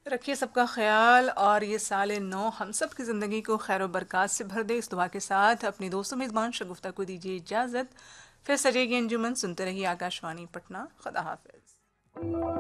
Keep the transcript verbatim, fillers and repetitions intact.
रखिए सबका ख्याल और ये साल नौ हम सब की ज़िंदगी को खैर और बरक़ात से भर दे। इस दुआ के साथ अपनी दोस्तों मेज़बान शगुफ्ता को दीजिए इजाज़त। फिर सजेगी अंजुमन, सुनते रहिए आकाशवाणी पटना। खुदा हाफ़िज़।